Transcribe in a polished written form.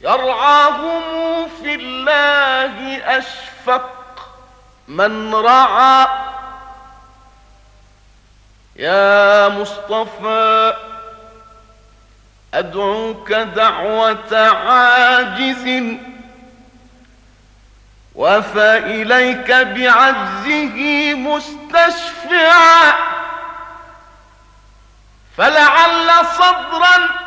ترعاهم في الله أشفق من رعى. يا مصطفى أدعوك دعوة عاجز، وفإليك بعجزه مستشفعا، فلعل صدرا